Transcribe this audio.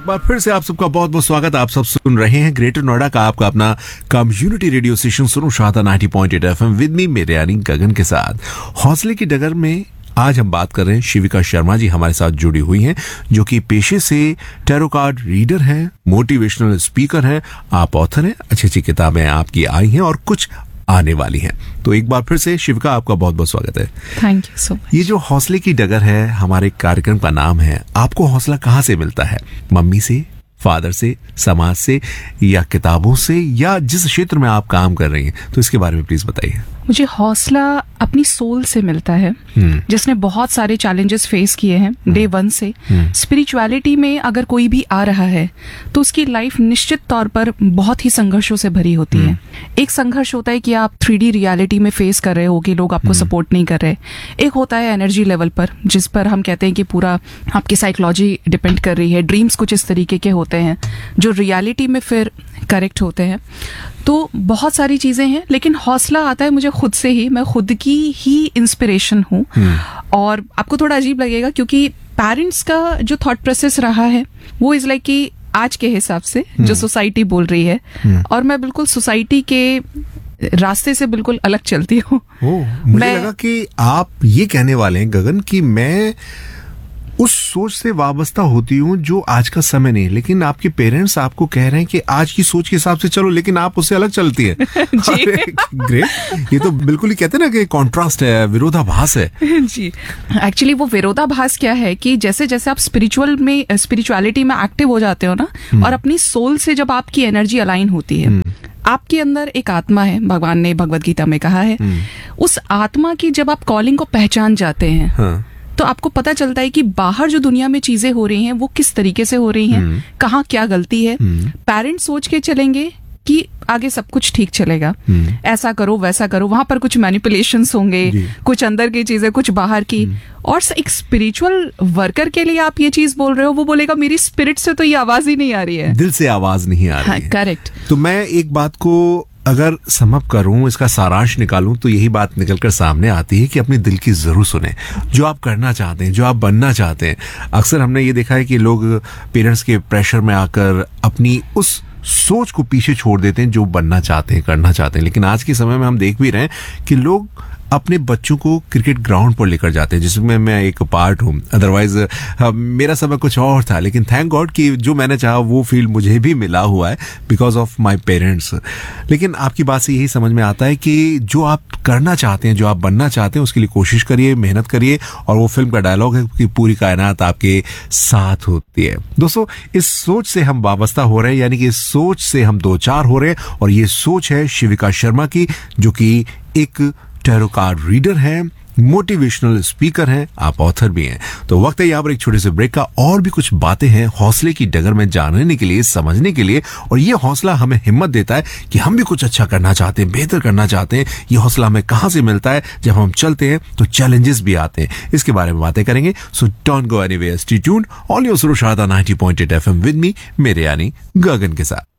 एक बार फिर से आप सबका बहुत बहुत स्वागत। आप सब सुन रहे हैं ग्रेटर नोएडा का आपका अपना कम्युनिटी रेडियो स्टेशन सुनो शादा 90.8 FM विद मी मेरे यानी गगन के साथ। हौसले की डगर में आज हम बात कर रहे हैं। शिविका शर्मा जी हमारे साथ जुड़ी हुई हैं, जो कि पेशे से टैरो कार्ड रीडर हैं, मोटिवेशनल स्पीकर हैं, आप ऑथर हैं, अच्छी अच्छी किताबें आपकी आई हैं और कुछ आने वाली हैं। तो एक बार फिर से शिविका आपका बहुत बहुत स्वागत है। Thank you so much. ये जो हौसले की डगर है, हमारे कार्यक्रम का नाम है। आपको हौसला कहाँ से मिलता है? मम्मी से, फादर से, समाज से, या किताबों से, या जिस क्षेत्र में आप काम कर रही हैं? तो इसके बारे में प्लीज बताइए। मुझे हौसला अपनी सोल से मिलता है, जिसने बहुत सारे चैलेंजेस फेस किए हैं डे वन से। स्पिरिचुअलिटी में अगर कोई भी आ रहा है तो उसकी लाइफ निश्चित तौर पर बहुत ही संघर्षों से भरी होती है। एक संघर्ष होता है कि आप 3D रियलिटी में फेस कर रहे हो कि लोग आपको सपोर्ट नहीं कर रहे। एक होता है एनर्जी लेवल पर, जिस पर हम कहते हैं कि पूरा आपकी साइकोलॉजी डिपेंड कर रही है। ड्रीम्स कुछ इस तरीके के होते हैं जो रियलिटी में फिर करेक्ट होते हैं। तो बहुत सारी चीजें हैं, लेकिन हौसला आता है मुझे खुद से ही। मैं खुद की ही इंस्पिरेशन हूँ। और आपको थोड़ा अजीब लगेगा क्योंकि पेरेंट्स का जो थॉट प्रोसेस रहा है वो इज लाइक कि आज के हिसाब से जो सोसाइटी बोल रही है, और मैं बिल्कुल सोसाइटी के रास्ते से बिल्कुल अलग चलती हूँ। मुझे लगा कि आप ये कहने वाले हैं गगन कि मैं उस सोच से वाबस्ता होती हूँ जो आज का समय नहीं, लेकिन आपके पेरेंट्स आपको कह रहे हैं कि आज की सोच के हिसाब से चलो, लेकिन आप उससे अलग चलती है। ग्रेट। ये तो बिल्कुल ही कहते हैं ना कि कॉन्ट्रास्ट है, विरोधाभास है। जी, एक्चुअली वो विरोधाभास क्या है कि जैसे जैसे आप स्पिरिचुअलिटी में एक्टिव हो जाते हो ना, और अपनी सोल से जब आपकी एनर्जी अलाइन होती है, आपके अंदर एक आत्मा है, भगवान ने भगवद गीता में कहा है। उस आत्मा की जब आप कॉलिंग को पहचान जाते हैं, तो आपको पता चलता है कि बाहर जो दुनिया में चीजें हो रही हैं वो किस तरीके से हो रही हैं, कहाँ क्या गलती है। पेरेंट्स सोच के चलेंगे कि आगे सब कुछ ठीक चलेगा, ऐसा करो वैसा करो, वहां पर कुछ मैनिपुलेशंस होंगे, कुछ अंदर की चीजें, कुछ बाहर की। और एक स्पिरिचुअल वर्कर के लिए आप ये चीज बोल रहे हो, वो बोलेगा मेरी स्पिरिट से तो ये आवाज ही नहीं आ रही है, दिल से आवाज नहीं आ रही है। करेक्ट। तो मैं एक बात को अगर समअप करूं, इसका सारांश निकालूं, तो यही बात निकलकर सामने आती है कि अपने दिल की जरूर सुने। जो आप करना चाहते हैं, जो आप बनना चाहते हैं, अक्सर हमने ये देखा है कि लोग पेरेंट्स के प्रेशर में आकर अपनी उस सोच को पीछे छोड़ देते हैं जो बनना चाहते हैं, करना चाहते हैं। लेकिन आज के समय में हम देख भी रहे हैं कि लोग अपने बच्चों को क्रिकेट ग्राउंड पर लेकर जाते हैं, जिसमें मैं एक पार्ट हूँ। अदरवाइज मेरा समय कुछ और था, लेकिन थैंक गॉड कि जो मैंने चाहा वो फील्ड मुझे भी मिला हुआ है बिकॉज ऑफ माय पेरेंट्स। लेकिन आपकी बात से यही समझ में आता है कि जो आप करना चाहते हैं, जो आप बनना चाहते हैं, उसके लिए कोशिश करिए, मेहनत करिए। और वो फिल्म का डायलॉग है कि पूरी कायनात आपके साथ होती है। दोस्तों, इस सोच से हम वाबस्ता हो रहे हैं, यानी कि इस सोच से हम दो चार हो रहे हैं। और ये सोच है शिविका शर्मा की, जो कि एक टैरो कार्ड रीडर है, मोटिवेशनल स्पीकर हैं, आप ऑथर भी हैं। तो वक्त है यहाँ पर एक छोटे से ब्रेक का। और भी कुछ बातें हैं हौसले की डगर में जानने के लिए, समझने के लिए। और ये हौसला हमें हिम्मत देता है कि हम भी कुछ अच्छा करना चाहते हैं, बेहतर करना चाहते हैं। ये हौसला हमें कहाँ से मिलता है? जब हम चलते हैं तो चैलेंजेस भी आते हैं। इसके बारे में बातें करेंगे। So don't go anywhere, stay tuned. All your सुनो शारदा 90.8 FM विद मी मेरे यानी गगन के साथ।